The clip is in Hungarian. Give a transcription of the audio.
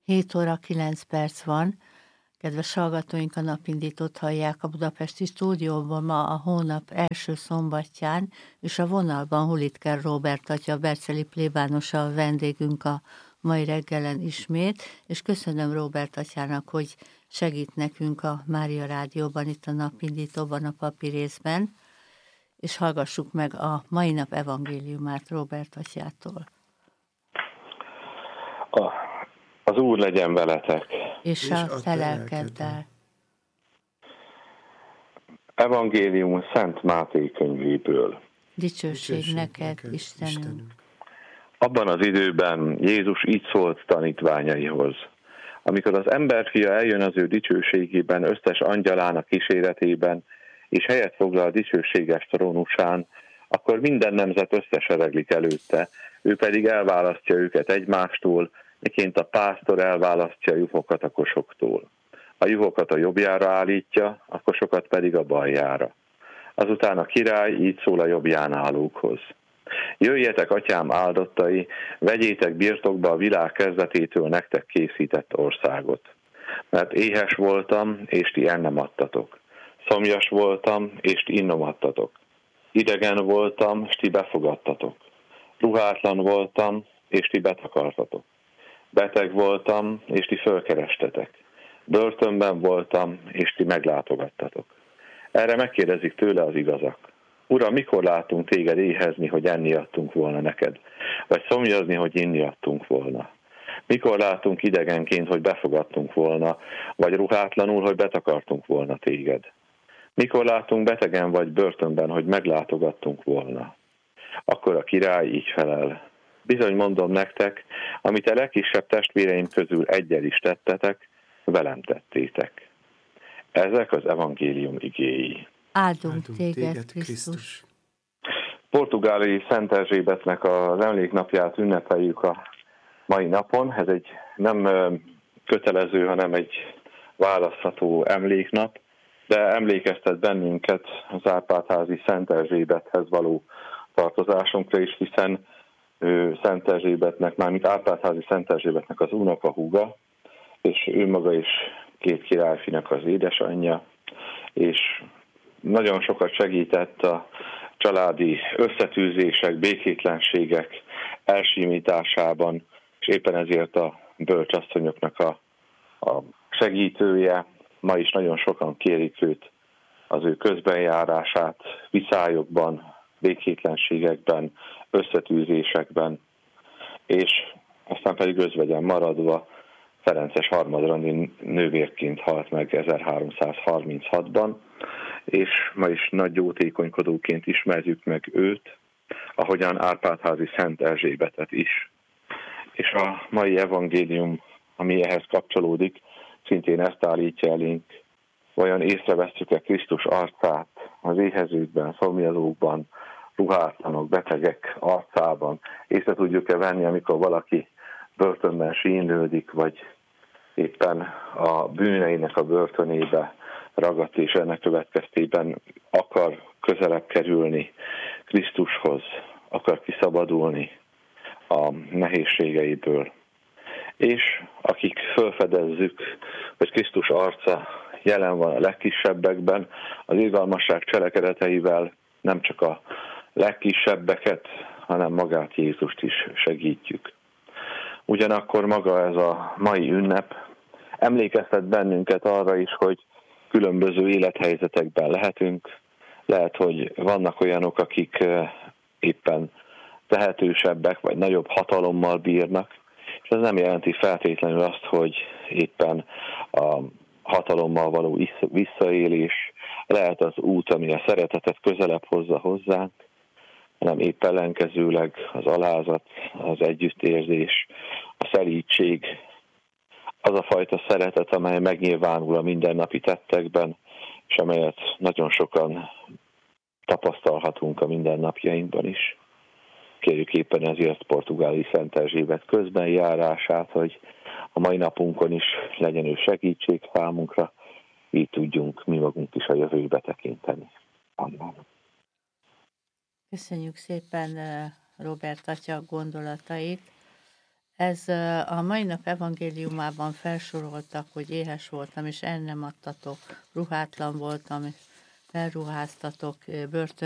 7 óra 9 perc van. Kedves hallgatóink, a napindítót hallják a budapesti stúdióban ma a hónap első szombatján, és a vonalban Hulitker Róbert atya, berceli plébánosa a vendégünk a mai reggelen ismét, és köszönöm Róbert atyának, hogy segít nekünk a Mária Rádióban, itt a napindítóban, a papi részben, és hallgassuk meg a mai nap evangéliumát Róbert atyától. Az Úr legyen veletek. És a te lelkeddel. Evangélium Szent Máté könyvéből. Dicsőség neked, Istenünk. Abban az időben Jézus így szólt tanítványaihoz. Amikor az emberfia eljön az ő dicsőségében, összes angyalának kíséretében, és helyet foglal a dicsőséges trónusán, akkor minden nemzet összesereglik előtte, ő pedig elválasztja őket egymástól, miként a pásztor elválasztja a juhokat a kosoktól. A juhokat a jobbjára állítja, a kosokat pedig a baljára. Azután a király így szól a jobbján állókhoz. Jöjjetek, atyám áldottai, vegyétek birtokba a világ kezdetétől nektek készített országot. Mert éhes voltam, és ti ennem adtatok. Szomjas voltam, és ti innom adtatok. Idegen voltam, és ti befogadtatok. Ruhátlan voltam, és ti betakartatok. Beteg voltam, és ti fölkerestetek. Börtönben voltam, és ti meglátogattatok. Erre megkérdezik tőle az igazak. Uram, mikor látunk téged éhezni, hogy enni adtunk volna neked? Vagy szomjazni, hogy inni adtunk volna? Mikor látunk idegenként, hogy befogadtunk volna? Vagy ruhátlanul, hogy betakartunk volna téged? Mikor látunk betegen vagy börtönben, hogy meglátogattunk volna? Akkor a király így felel. Bizony mondom nektek, amit a legkisebb testvéreim közül egyel is tettetek, velem tettétek. Ezek az evangélium igéi. Áldunk téged, Krisztus! Portugáliai Szent Erzsébetnek az emléknapját ünnepeljük a mai napon. Ez egy nem kötelező, hanem egy választható emléknap, de emlékeztet bennünket az Árpád-házi Szent Erzsébethez való tartozásunkra is, hiszen Szent Erzsébetnek, mármint Árpád-házi Szent Erzsébetnek az unokahúga, és ő maga is két királyfinak az édesanyja, és nagyon sokat segített a családi összetűzések, békétlenségek elsimításában, és éppen ezért a bölcsasszonyoknak a segítője. Ma is nagyon sokan kérik őt, az ő közbenjárását viszályokban, békétlenségekben, összetűzésekben, és aztán pedig özvegyen maradva Ferences harmadrandi nővérként halt meg 1336-ban, és ma is nagy jótékonykodóként ismerjük meg őt, ahogyan Árpád-házi Szent Erzsébetet is. És a mai evangélium, ami ehhez kapcsolódik, szintén ezt állítja elénk, vajon észrevesztjük-e Krisztus arcát az éhezőkben, szomjazókban, ruhátlanok, betegek arcában? Észre tudjuk-e venni, amikor valaki börtönben sínlődik, vagy éppen a bűneinek a börtönébe ragadt, és ennek következtében akar közelebb kerülni Krisztushoz, akar kiszabadulni a nehézségeiből. És akik felfedezzük, hogy Krisztus arca jelen van a legkisebbekben, az irgalmasság cselekedeteivel nem csak a legkisebbeket, hanem magát Jézust is segítjük. Ugyanakkor maga ez a mai ünnep emlékeztet bennünket arra is, hogy különböző élethelyzetekben lehetünk. Lehet, hogy vannak olyanok, akik éppen tehetősebbek, vagy nagyobb hatalommal bírnak, és ez nem jelenti feltétlenül azt, hogy éppen a hatalommal való visszaélés lehet az út, ami a szeretetet közelebb hozza hozzánk, hanem épp ellenkezőleg az alázat, az együttérzés, a szelídség, az a fajta szeretet, amely megnyilvánul a mindennapi tettekben, és amelyet nagyon sokan tapasztalhatunk a mindennapjainkban is. Kérjük éppen ezért Portugáliai Szent Erzsébet közbenjárását, hogy a mai napunkon is legyen ő segítség számunkra, így tudjunk mi magunk is a jövőbe tekinteni. Amen. Köszönjük szépen Róbert atya gondolatait. Ez a mai nap evangéliumában felsoroltak, hogy éhes voltam, és el nem adtatok, ruhátlan voltam, és felruháztatok, börtön